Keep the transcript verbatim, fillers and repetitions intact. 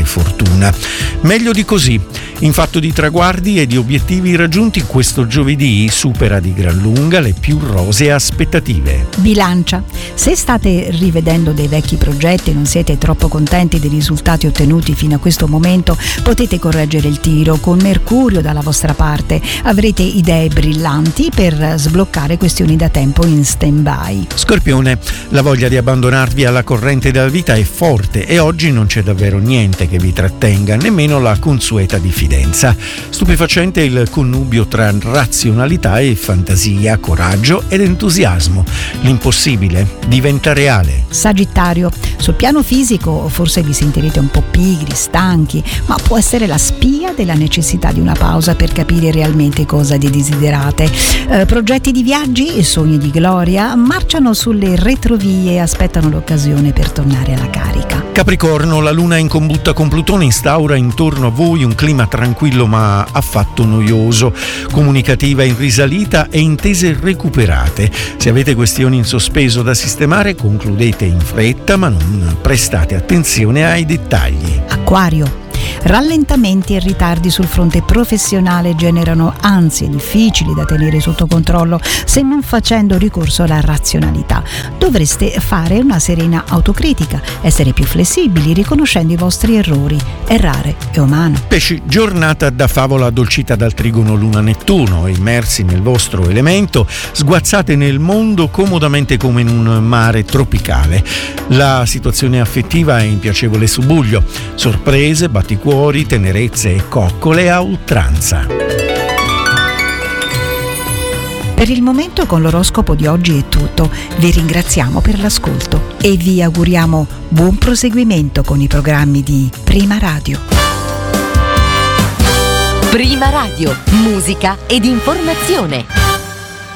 fortuna. Meglio di così. In fatto di traguardi e di obiettivi raggiunti, questo giovedì supera di gran lunga le più rosee aspettative. Bilancia. Se state rivedendo dei vecchi progetti e non siete troppo contenti dei risultati ottenuti fino a questo momento, potete correggere il tiro con Mercurio dalla vostra parte. Avrete idee brillanti per sbloccare questioni da tempo in stand-by. Scorpione. La voglia di abbandonarvi alla corrente della vita è forte e oggi non c'è davvero niente che vi trattenga, nemmeno la consueta diffidenza. Stupefacente il connubio tra razionalità e fantasia, coraggio ed entusiasmo. L'impossibile diventa reale. Sagittario. Sul piano fisico forse vi sentirete un po' pigri, stanchi, ma può essere la spia della necessità di una pausa per capire realmente cosa desiderate. Eh, progetti di viaggi e sogni di gloria marciano sulle retrovie e aspettano l'occasione per tornare alla carica. Capricorno. La luna in combutta con Plutone instaura intorno a voi un clima tranquillo ma affatto noioso, comunicativa in risalita e intese recuperate. Se avete questioni in sospeso da sistemare, concludete in fretta ma non prestate attenzione ai dettagli. Acquario. Rallentamenti e ritardi sul fronte professionale generano ansie difficili da tenere sotto controllo se non facendo ricorso alla razionalità. Dovreste fare una serena autocritica, essere più flessibili riconoscendo i vostri errori. Errare è umano. Pesci. Giornata da favola addolcita dal trigono Luna-Nettuno, immersi nel vostro elemento, sguazzate nel mondo comodamente come in un mare tropicale. La situazione affettiva è in piacevole subbuglio, sorprese, batticuori, tenerezze e coccole a oltranza. Per il momento con l'oroscopo di oggi è tutto. Vi ringraziamo per l'ascolto e vi auguriamo buon proseguimento con i programmi di Prima Radio. Prima Radio, musica ed informazione.